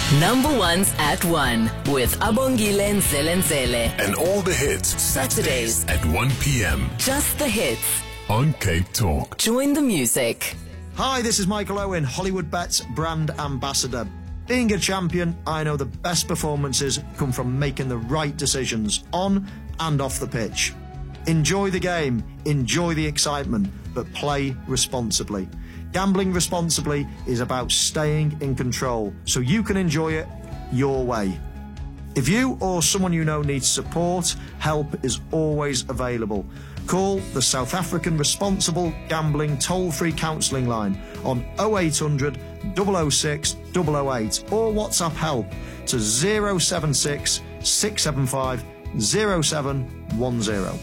Number ones at 1 with Abongile Nzelenzele. And all the hits Saturdays at 1 p.m. Just the hits. on Cape Talk. Join the music. Hi, this is Michael Owen, Hollywood Bets brand ambassador. Being a champion, I know the best performances come from making the right decisions on and off the pitch. Enjoy the game, enjoy the excitement, but play responsibly. Gambling responsibly is about staying in control so you can enjoy it your way. If you or someone you know needs support, help is always available. Call the South African Responsible Gambling toll-free counselling line on 0800 006 008 or WhatsApp help to 076 675 0710.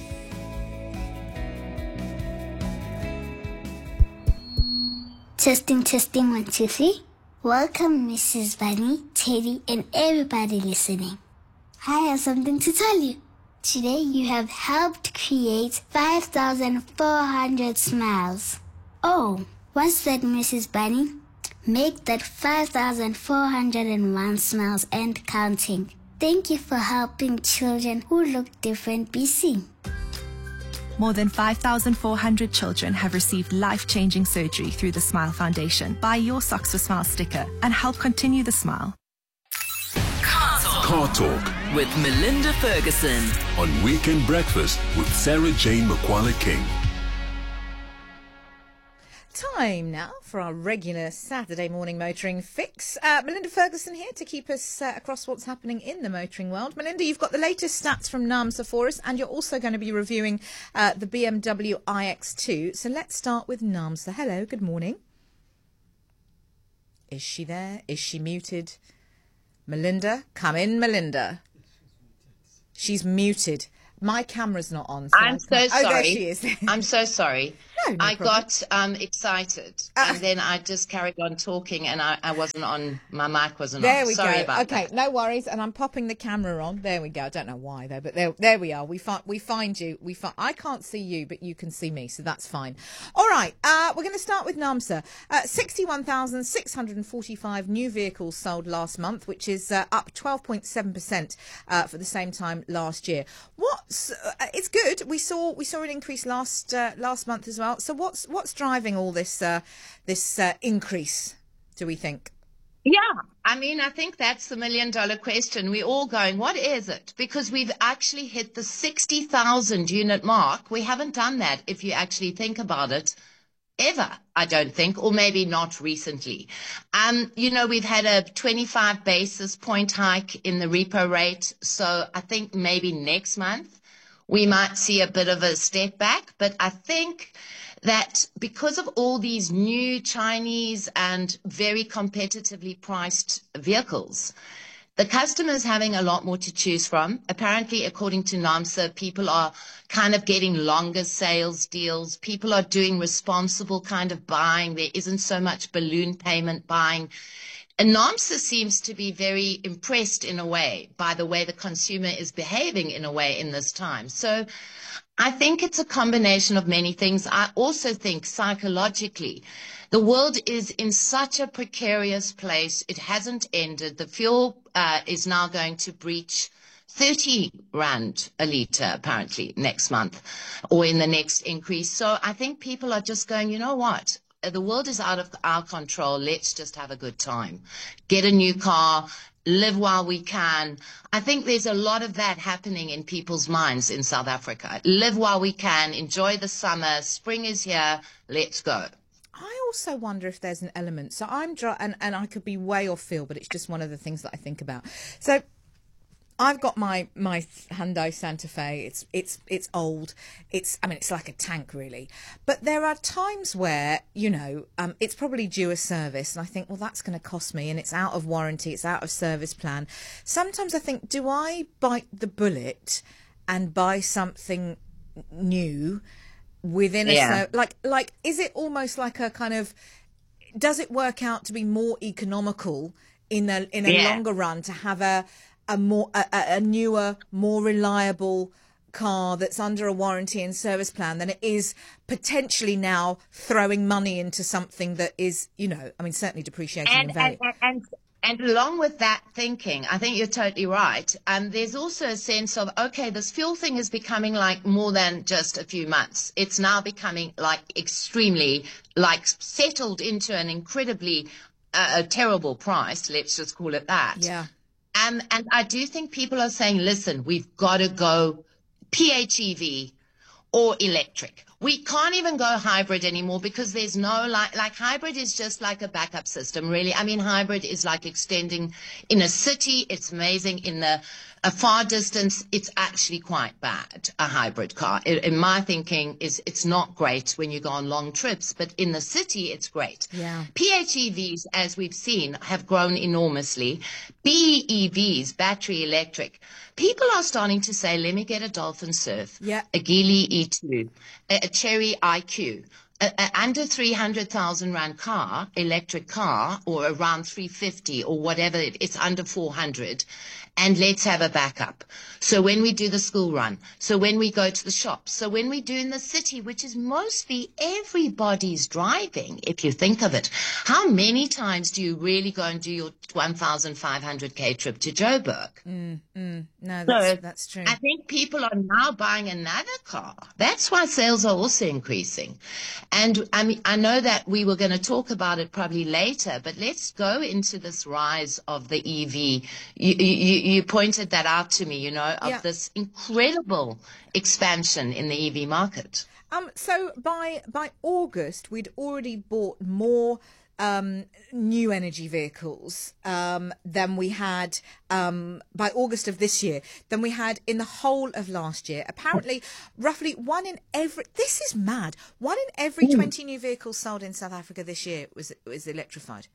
Testing, 1, 2, 3. Welcome, Mrs. Bunny, Teddy, and everybody listening. I have something to tell you. Today you have helped create 5,400 smiles. Oh, what's that, Mrs. Bunny? Make that 5,401 smiles and counting. Thank you for helping children who look different be seen. More than 5,400 children have received life-changing surgery through the Smile Foundation. Buy your Socks for Smile sticker and help continue the smile. Car Talk With Melinda Ferguson. on Weekend Breakfast with Sarah Jane McQuarrie King. Time now for our regular Saturday morning motoring fix. Melinda Ferguson here to keep us across what's happening in the motoring world. Melinda, you've got the latest stats from NAAMSA for us, and you're also going to be reviewing the BMW iX2. So let's start with NAAMSA. Hello, good morning. Is she there? Is she muted? Melinda, come in, Melinda. She's muted. My camera's not on. So I'm so sorry. Oh, there she is. I'm so sorry. No I problem. got excited, and then I just carried on talking, and I wasn't on. My mic wasn't There on. we Sorry go. about Okay, that. no worries. And I'm popping the camera on. There we go. I don't know why though, but there we are. We find you. I can't see you, but you can see me, so that's fine. All right. We're going to start with NAAMSA. 61,645 new vehicles sold last month, which is up 12.7% for the same time last year. It's good. We saw an increase last month as well. So what's driving all this increase, do we think? Yeah, I mean, I think that's the $1 million question. We're all going, what is it? Because we've actually hit the 60,000 unit mark. We haven't done that, if you actually think about it, ever, I don't think, or maybe not recently. We've had a 25 basis point hike in the repo rate. So I think maybe next month we might see a bit of a step back. But I think that because of all these new Chinese and very competitively priced vehicles, the customer's having a lot more to choose from. Apparently, according to NAAMSA, people are kind of getting longer sales deals. People are doing responsible kind of buying. There isn't so much balloon payment buying. And NAAMSA seems to be very impressed in a way by the way the consumer is behaving in a way in this time. So I think it's a combination of many things. I also think psychologically, the world is in such a precarious place. It hasn't ended. The fuel is now going to breach 30 Rand a litre, apparently, next month or in the next increase. So I think people are just going, you know what? The world is out of our control. Let's just have a good time. Get a new car. Live while we can. I think there's a lot of that happening in people's minds in South Africa. Live while we can. Enjoy the summer. Spring is here. Let's go. I also wonder if there's an element. So I'm and I could be way off field, but it's just one of the things that I think about. So I've got my Hyundai Santa Fe. It's old. It's like a tank really. But there are times where, it's probably due a service and I think, well, that's going to cost me, and it's out of warranty, it's out of service plan. Sometimes I think, do I bite the bullet and buy something new within like is it almost like a kind of, does it work out to be more economical in a longer run to have a newer, more reliable car that's under a warranty and service plan than it is potentially now throwing money into something that is, certainly depreciating in value? And along with that thinking, I think you're totally right. There's also a sense of, okay, this fuel thing is becoming like more than just a few months. It's now becoming like extremely, like settled into an incredibly a terrible price. Let's just call it that. Yeah. And I do think people are saying, listen, we've got to go PHEV or electric. We can't even go hybrid anymore because there's no like hybrid is just like a backup system, really. I mean, hybrid is like extending in a city. It's amazing. In a far distance, it's actually quite bad, a hybrid car. In my thinking, it's not great when you go on long trips, but in the city, it's great. Yeah. PHEVs, as we've seen, have grown enormously. BEVs, battery electric. People are starting to say, let me get a Dolphin Surf, Yeah. a Geely E2, a Cherry IQ, under 300,000 rand car, electric car, or around 350 or whatever, it's under 400. And let's have a backup. So when we do the school run, so when we go to the shops, so when we do in the city, which is mostly everybody's driving, if you think of it, how many times do you really go and do your 1,500K trip to Joburg? No, that's true. I think people are now buying another car. That's why sales are also increasing. And I mean, I know that we were going to talk about it probably later, but let's go into this rise of the EV. You pointed that out to me, of this incredible expansion in the EV market. So by August, we'd already bought more new energy vehicles than we had by August of this year than we had in the whole of last year. Apparently, roughly this is mad, 1 in every 20 new vehicles sold in South Africa this year was electrified.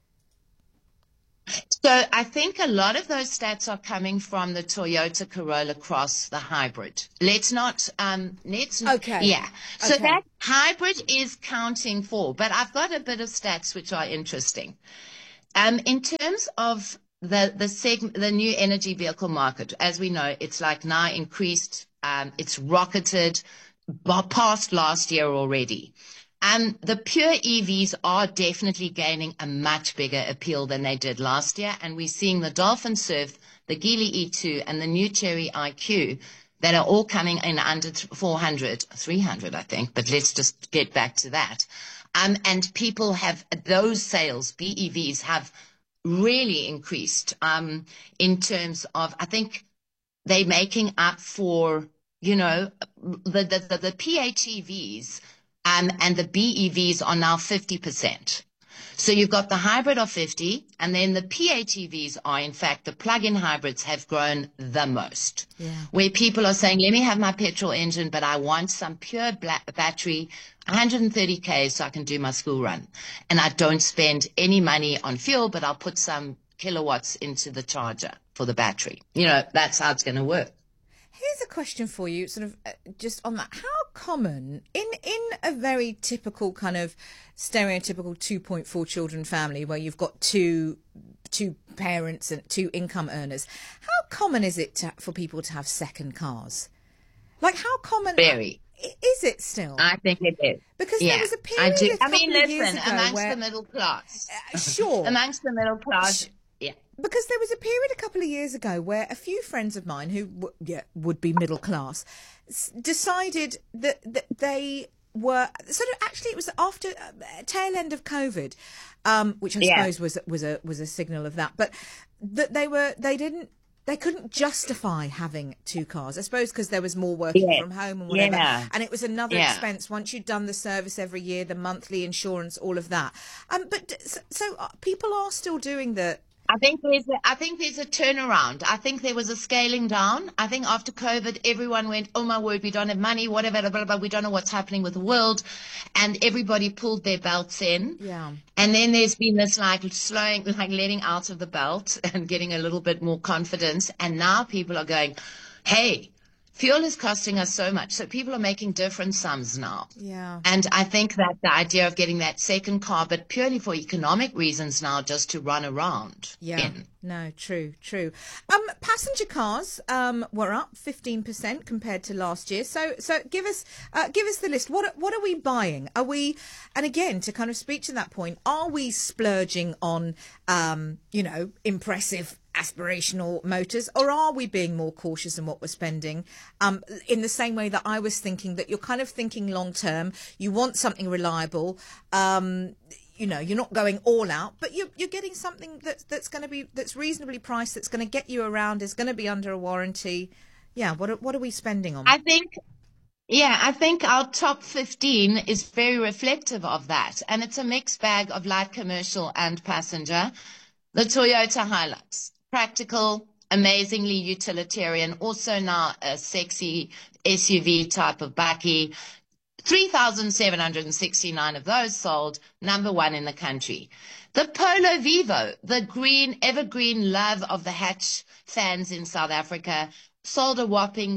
So I think a lot of those stats are coming from the Toyota Corolla Cross, the hybrid. Okay. Yeah. So Okay. that hybrid is counting for, but I've got a bit of stats which are interesting. In terms of the new energy vehicle market, as we know, it's like now increased, it's rocketed past last year already. And the pure EVs are definitely gaining a much bigger appeal than they did last year. And we're seeing the Dolphin Surf, the Geely E2, and the new Cherry IQ that are all coming in under 300, I think. But let's just get back to that. And people have, those sales, BEVs, have really increased in terms of, I think they're making up for, the PHEVs. And the BEVs are now 50%. So you've got the hybrid of 50, and then the PHEVs are, in fact, the plug-in hybrids have grown the most. Yeah. Where people are saying, let me have my petrol engine, but I want some pure battery, 130K so I can do my school run. And I don't spend any money on fuel, but I'll put some kilowatts into the charger for the battery. That's how it's going to work. Here's a question for you, sort of just on that. How common in a very typical kind of stereotypical 2.4 children family where you've got two parents and 2 income earners, how common is it for people to have second cars? Like, how common Very. Is it still? I think it is. Because there was a period a couple of years ago amongst the middle class. Sure. Amongst the middle class. Because there was a period a couple of years ago where a few friends of mine who would be middle class decided that they were sort of, actually it was after tail end of COVID, which I suppose was a signal of that, but that they couldn't justify having 2 cars, I suppose, because there was more working from home and whatever. Yeah. And it was another expense once you'd done the service every year, the monthly insurance, all of that. So people are still doing the. I think there's a turnaround. I think there was a scaling down. I think after COVID, everyone went, oh my word, we don't have money, whatever, blah, blah, blah, we don't know what's happening with the world. And everybody pulled their belts in. Yeah. And then there's been this letting out of the belt and getting a little bit more confidence. And now people are going, hey, fuel is costing us so much. So people are making different sums now. Yeah. And I think that the idea of getting that second car, but purely for economic reasons now, just to run around. Yeah. In. No, true. Passenger cars were up 15% compared to last year. So give us the list. What are we buying? Are we, and again, to kind of speak to that point, are we splurging on impressive aspirational motors, or are we being more cautious in what we're spending? In the same way that I was thinking that you're kind of thinking long term, you want something reliable. You're not going all out, but you're getting something that's reasonably priced, that's going to get you around, is going to be under a warranty. Yeah, what are we spending on? I think our top 15 is very reflective of that, and it's a mixed bag of light commercial and passenger. The Toyota Hilux, practical, amazingly utilitarian, also now a sexy SUV type of bakkie. 3,769 of those sold, number one in the country. The Polo Vivo, the evergreen love of the hatch fans in South Africa, sold a whopping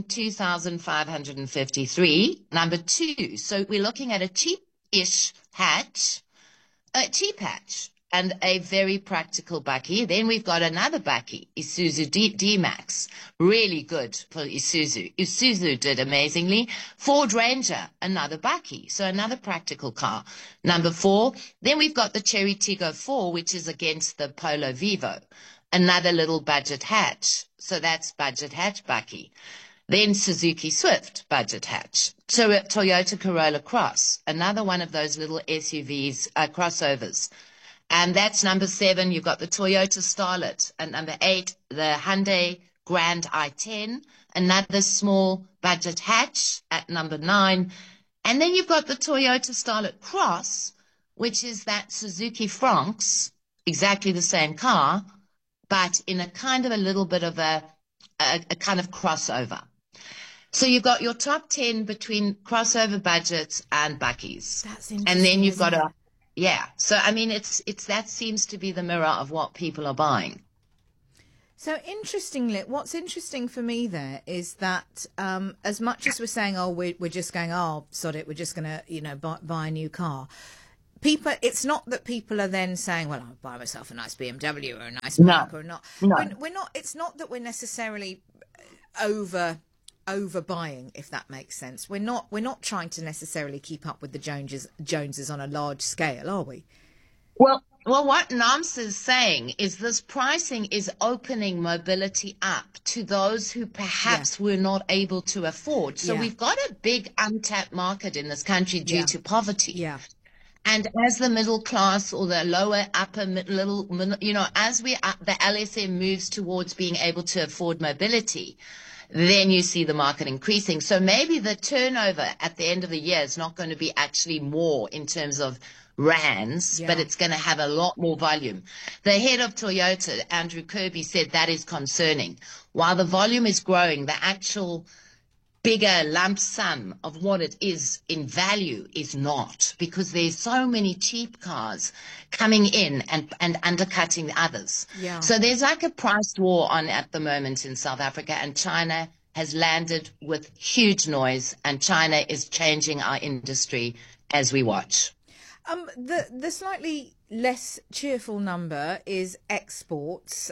2,553, number two. So we're looking at a cheap-ish hatch, and a very practical bakkie. Then we've got another bakkie, Isuzu D-Max. Really good for Isuzu. Isuzu did amazingly. Ford Ranger, another bakkie. So another practical car. Number four. Then we've got the Chery Tiggo 4, which is against the Polo Vivo. Another little budget hatch. So that's budget hatch bakkie. Then Suzuki Swift, budget hatch. So Toyota Corolla Cross, another one of those little SUVs, crossovers. And that's number 7. You've got the Toyota Starlet. And number 8, the Hyundai Grand i10, another small budget hatch at number 9. And then you've got the Toyota Starlet Cross, which is that Suzuki Franx, exactly the same car, but in a kind of a little bit of a kind of crossover. So you've got your top 10 between crossover budgets and bakkies. That's interesting. And then you've got yeah. So, I mean, it's that seems to be the mirror of what people are buying. So interestingly, what's interesting for me there is that as much as we're saying, we're just going, sod it, we're just going to, buy a new car. It's not that people are then saying, well, I'll buy myself a nice BMW or a nice bike or not. No. We're not. It's not that we're necessarily overbuying, if that makes sense. We're not trying to necessarily keep up with the Joneses on a large scale, are we? Well, what NAAMS is saying is this pricing is opening mobility up to those who perhaps were not able to afford. So we've got a big untapped market in this country due to poverty. Yeah. And as the middle class or the lower upper middle, as the LSM moves towards being able to afford mobility, then you see the market increasing. So maybe the turnover at the end of the year is not going to be actually more in terms of rands, but it's going to have a lot more volume. The head of Toyota, Andrew Kirby, said that is concerning. While the volume is growing, the actual bigger lump sum of what it is in value is not, because there's so many cheap cars coming in and undercutting the others. Yeah. So there's like a price war on at the moment in South Africa, and China has landed with huge noise, and China is changing our industry as we watch. The slightly less cheerful number is exports.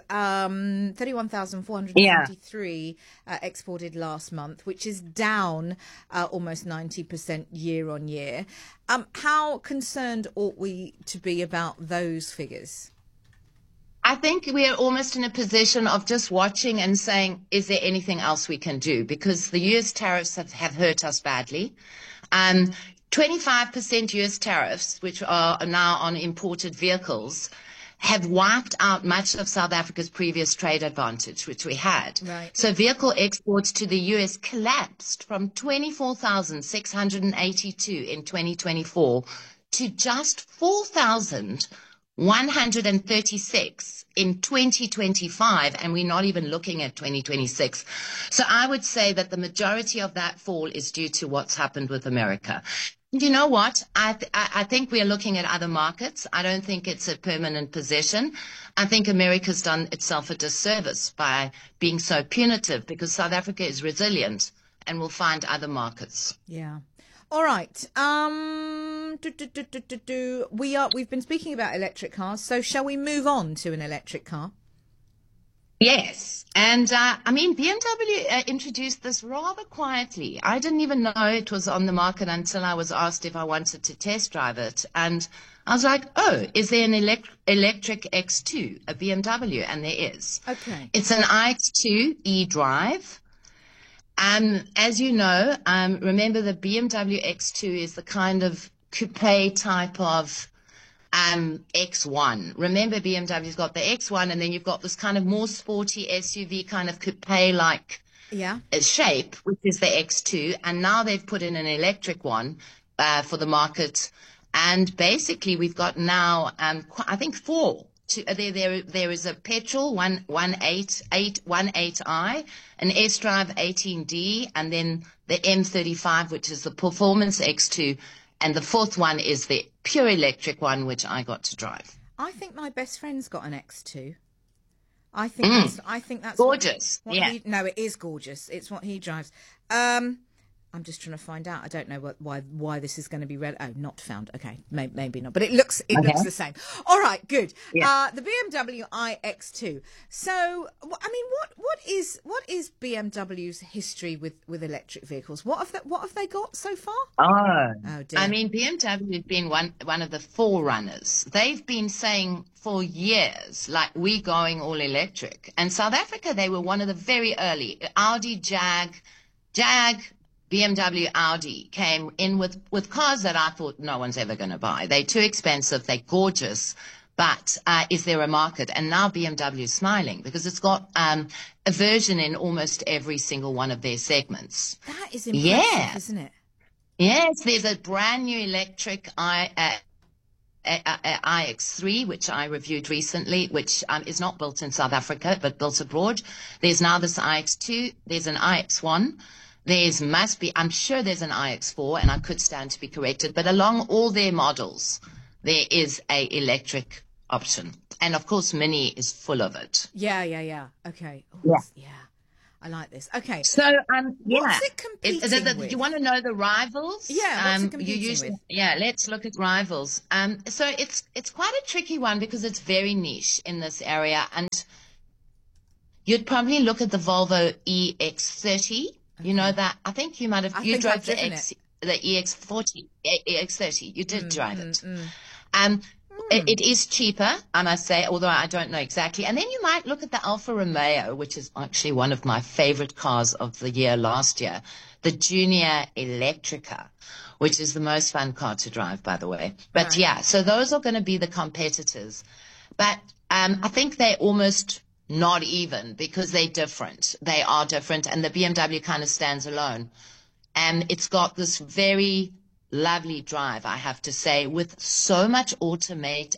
31,423 exported last month, which is down almost 90% year on year. How concerned ought we to be about those figures? I think we are almost in a position of just watching and saying, is there anything else we can do? Because the US tariffs have hurt us badly. 25% US tariffs, which are now on imported vehicles, have wiped out much of South Africa's previous trade advantage, which we had. Right. So vehicle exports to the US collapsed from 24,682 in 2024 to just 4,136 in 2025, and we're not even looking at 2026. So I would say that the majority of that fall is due to what's happened with America. You know what? I think we are looking at other markets. I don't think it's a permanent position. I think America's done itself a disservice by being so punitive, because South Africa is resilient and we'll find other markets. Yeah. All right. We've been speaking about electric cars, so shall we move on to an electric car? Yes. And BMW introduced this rather quietly. I didn't even know it was on the market until I was asked if I wanted to test drive it. And I was like, oh, is there an electric X2, a BMW? And there is. Okay. It's an iX2 e-drive. As you know, remember the BMW X2 is the kind of coupe type of X1. Remember, BMW's got the X1, and then you've got this kind of more sporty SUV kind of coupe-like shape, which is the X2. And now they've put in an electric one for the market. And basically, we've got now, I think, four. There is a petrol 18i, an S-Drive 18D, and then the M35, which is the performance X2. And the fourth one is the pure electric one, which I got to drive. I think my best friend's got an X2. I think that's gorgeous. No, it is gorgeous. It's what he drives. I'm just trying to find out. I don't know why this is going to be red. Oh, not found. Okay, maybe not. But it looks the same. All right, good. Yeah. The BMW iX2. So, I mean, what is BMW's history with electric vehicles? What have they got so far? Oh dear. I mean, BMW has been one of the forerunners. They've been saying for years, like, we're going all electric. And South Africa, they were one of the very early. Audi, Jag, BMW, Audi came in with cars that I thought no one's ever going to buy. They're too expensive. They're gorgeous. But is there a market? And now BMW is smiling because it's got a version in almost every single one of their segments. That is impressive, isn't it? Yes, there's a brand new electric iX3, which I reviewed recently, which is not built in South Africa, but built abroad. There's now this iX2. There's an iX1. I'm sure there's an iX4, and I could stand to be corrected, but along all their models, there is a electric option. And of course, Mini is full of it. Yeah. Okay. Yeah. I like this. Okay. So, what's it competing with? Do you want to know the rivals? Yeah, what's it competing with? Yeah, let's look at rivals. So it's quite a tricky one because it's very niche in this area. And you'd probably look at the Volvo EX30. Okay. You know that? I think you might have. You drove the EX40, EX30. You did drive it. It is cheaper, I must say, although I don't know exactly. And then you might look at the Alfa Romeo, which is actually one of my favorite cars of the year last year, the Junior Electrica, which is the most fun car to drive, by the way. But right. Yeah, so those are going to be the competitors. But I think they're almost not even because they're different. They are different, and the BMW kind of stands alone. And it's got this very lovely drive, I have to say, with so much autonomous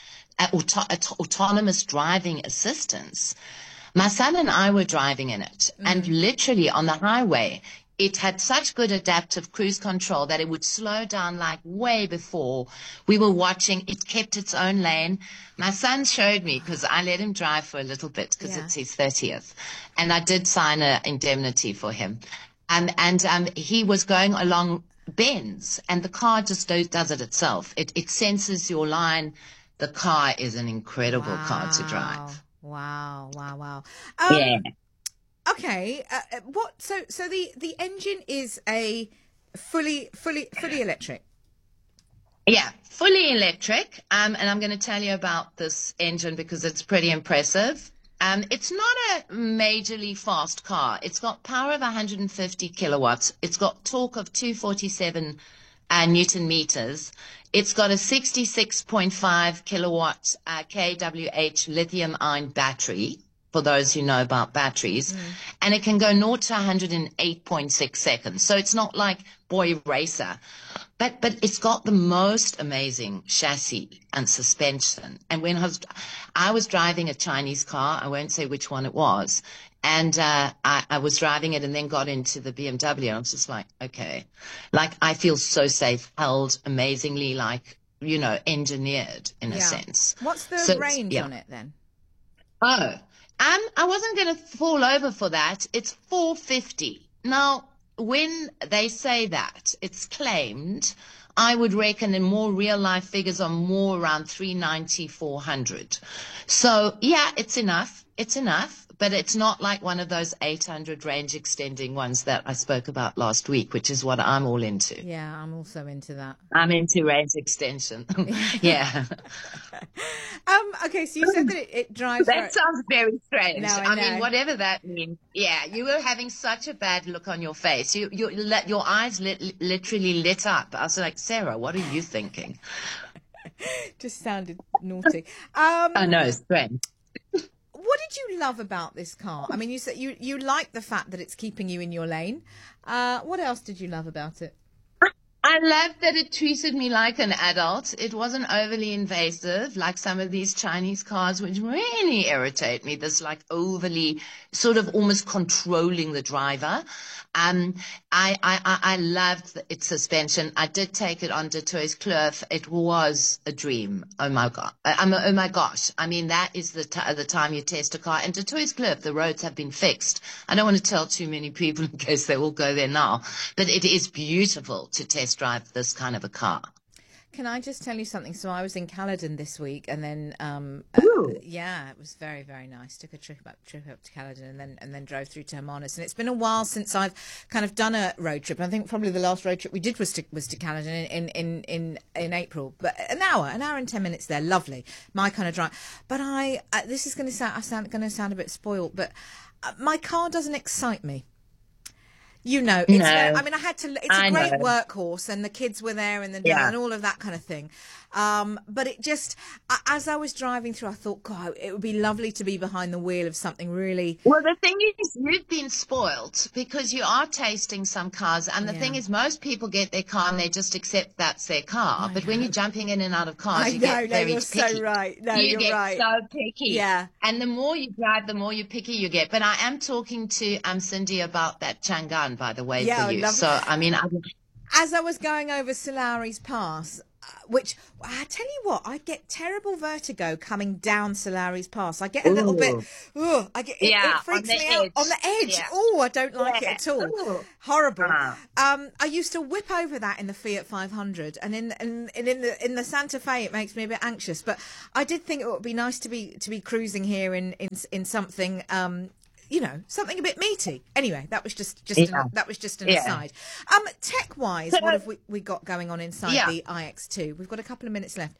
driving assistance. My son and I were driving in it, and literally on the highway, it had such good adaptive cruise control that it would slow down like way before we were watching. It kept its own lane. My son showed me because I let him drive for a little bit because it's his 30th. And I did sign an indemnity for him. And he was going along bends, and the car just does it itself. It senses your line. The car is an incredible car to drive. Wow. Yeah. Okay. So the engine is a fully electric. Yeah, fully electric. And I'm going to tell you about this engine because it's pretty impressive. It's not a majorly fast car. It's got power of 150 kilowatts. It's got torque of 247 Newton meters. It's got a 66.5 kilowatt kWh lithium ion battery, for those who know about batteries. And it can go 0 to 108.6 seconds. So it's not like Boy Racer. But it's got the most amazing chassis and suspension. And when I was driving a Chinese car, I won't say which one it was, and I was driving it and then got into the BMW, and I was just like, okay. Like, I feel so safe, held amazingly, like, engineered in a sense. What's the range on it then? Oh, I wasn't going to fall over for that. It's 450. Now, when they say that, it's claimed, I would reckon in more real life figures are more around 390, 400. So yeah, it's enough. It's enough. But it's not like one of those 800 range extending ones that I spoke about last week, which is what I'm all into. Yeah, I'm also into that. I'm into range extension. Yeah. Okay, so you said that it drives. That sounds very strange. No, I know. mean, whatever that means. Yeah, you were having such a bad look on your face. Your eyes literally lit up. I was like, Sarah, what are you thinking? Just sounded naughty. I know, it's strange. What did you love about this car? I mean, you said you like the fact that it's keeping you in your lane. What else did you love about it? I loved that it treated me like an adult. It wasn't overly invasive like some of these Chinese cars, which really irritate me. This like overly sort of almost controlling the driver. I loved its suspension. I did take it on De Toys Kloof. It was a dream. Oh my God. Oh my gosh. I mean, that is the time you test a car. And De Toys Kloof, the roads have been fixed. I don't want to tell too many people in case they all go there now, but it is beautiful to test drive this kind of a car. Can I just tell you something? So I was in Caledon this week, and then yeah, it was very, very nice. Took a trip up to Caledon, and then drove through to Hermanus. And it's been a while since I've kind of done a road trip. I think probably the last road trip we did was to Caledon in April. But an hour and 10 minutes there, lovely. My kind of drive. But this is going to sound a bit spoiled, but my car doesn't excite me. You know, it's no. I mean, it's a great workhorse, and the kids were there, and and all of that kind of thing. But it just, as I was driving through, I thought, God, it would be lovely to be behind the wheel of something really. Well, the thing is, you've been spoilt because you are tasting some cars, and the thing is, most people get their car and they just accept that's their car. But when you're jumping in and out of cars, you get very you're picky. So right. No, you you're get right. so picky. Yeah. And the more you drive, the more you picky you get. But I am talking to Cindy about that Chang'an, by the way, for you. So, I mean, as I was going over Solari's Pass, which I tell you what, I get terrible vertigo coming down Solari's Pass. I get a little bit, it freaks me out on the edge. Yeah. Oh, I don't like it at all. Ooh. Horrible. I used to whip over that in the Fiat 500, and in the Santa Fe it makes me a bit anxious. But I did think it would be nice to be cruising here in something. You know, something a bit meaty. Anyway, that was just an aside. Tech wise, what have we got going on inside the iX2? We've got a couple of minutes left.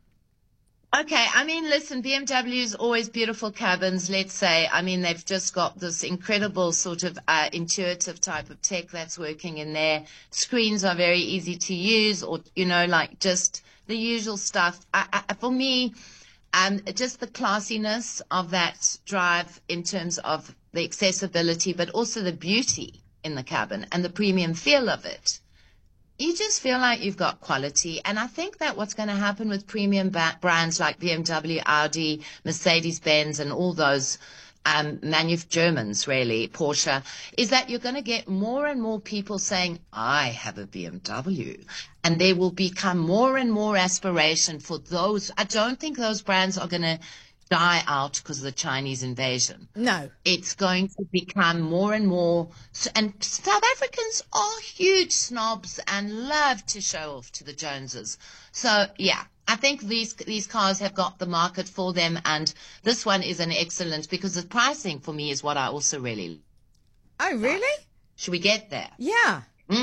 Okay, I mean, listen, BMW's always beautiful cabins, let's say. I mean, they've just got this incredible sort of intuitive type of tech that's working in there. Screens are very easy to use, or, you know, like just the usual stuff. For me, just the classiness of that drive in terms of the accessibility, but also the beauty in the cabin and the premium feel of it. You just feel like you've got quality. And I think that what's going to happen with premium brands like BMW, Audi, Mercedes-Benz, and all those Germans, really, Porsche, is that you're going to get more and more people saying, I have a BMW. And there will become more and more aspiration for those. I don't think those brands are going to die out because of the Chinese invasion. No. It's going to become more and more. And South Africans are huge snobs and love to show off to the Joneses. So, yeah. I think these cars have got the market for them, and this one is an excellent, because the pricing for me is what I also really. Oh, really? Like. Should we get there? Yeah.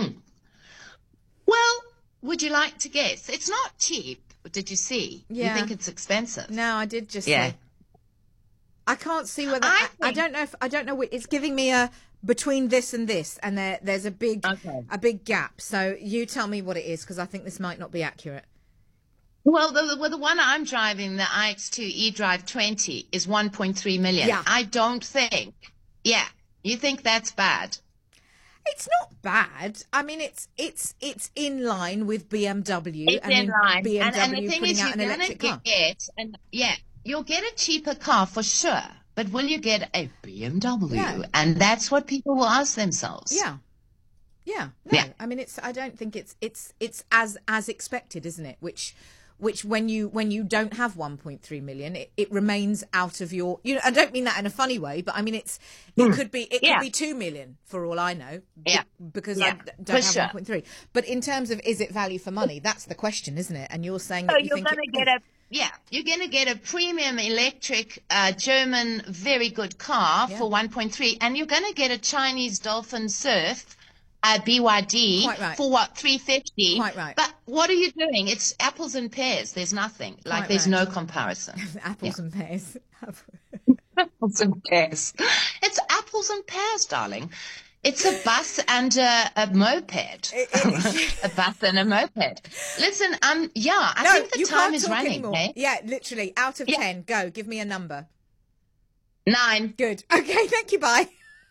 Well, would you like to guess? It's not cheap. Did you see? Yeah. You think it's expensive? No, I did just see. I can't see whether I don't know. It's giving me a between this and this, and there's a big gap. So you tell me what it is, because I think this might not be accurate. Well, the one I'm driving, the iX2 eDrive 20, is 1.3 million. Yeah. I don't think. Yeah. You think that's bad? It's not bad. I mean, it's in line with BMW. It's in line. BMW and the thing putting is, out an you're electric going car. to get, you'll get a cheaper car for sure. But will you get a BMW? Yeah. And that's what people will ask themselves. Yeah. Yeah. No. Yeah. I mean, I don't think it's as expected, isn't it? Which which when you don't have 1.3 million, it remains out of your. I don't mean that in a funny way, but I mean it could be 2 million for all I know. Because I don't have 1.3. But in terms of is it value for money, that's the question, isn't it? And you're saying that you're going to get you're going to get a premium electric German very good car for 1.3, and you're going to get a Chinese Dolphin Surf BYD for what, 350? Quite right. But what are you doing? It's apples and pears. There's nothing. There's no comparison. Apples and pears. Apples and pears. It's apples and pears, darling. It's a bus and a moped. A bus and a moped. Listen, I think the time is running. Okay? Yeah, literally. Out of 10, go. Give me a number. 9. Good. Okay, thank you. Bye.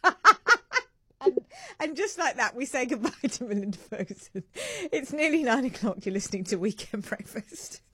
And just like that, we say goodbye to Melinda Ferguson. It's nearly 9 o'clock. You're listening to Weekend Breakfast.